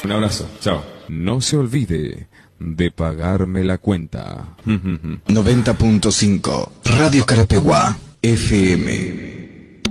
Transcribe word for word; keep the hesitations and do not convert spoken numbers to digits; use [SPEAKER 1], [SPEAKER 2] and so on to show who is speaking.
[SPEAKER 1] Un abrazo. Chao.
[SPEAKER 2] No se olvide de pagarme la cuenta.
[SPEAKER 3] noventa punto cinco Radio Carapeguá F M.